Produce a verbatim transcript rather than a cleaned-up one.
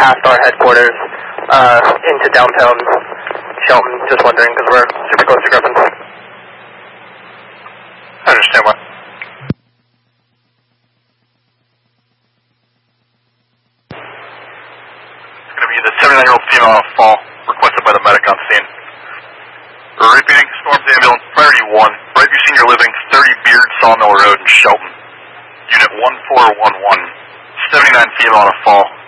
past our headquarters uh, into downtown Shelton. Just wondering because we're super close to Griffin. I understand what. It's going to be the seventy-nine-year-old female on a fall, requested by the medic on scene. We're repeating Storms Ambulance Priority one, Brightview Senior Living, thirty Beard Sawmill Road in Shelton. Unit one four one one, seventy-nine female on a fall.